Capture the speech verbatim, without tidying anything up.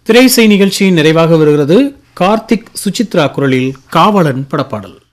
திரைசை நிகழ்ச்சியின் நிறைவாக வருகிறது கார்த்திக் சுசித்ரா குரலில் காவலன் படப்பாடல்.